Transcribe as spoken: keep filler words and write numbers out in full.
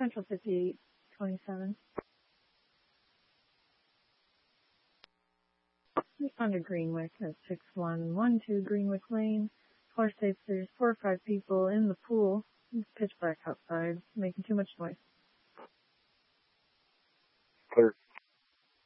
Central fifty-eight twenty-seven. Respond to Greenwick at six one one two Greenwick Lane. Floor states there's four or five people in the pool. It's pitch black outside, making too much noise. Clear.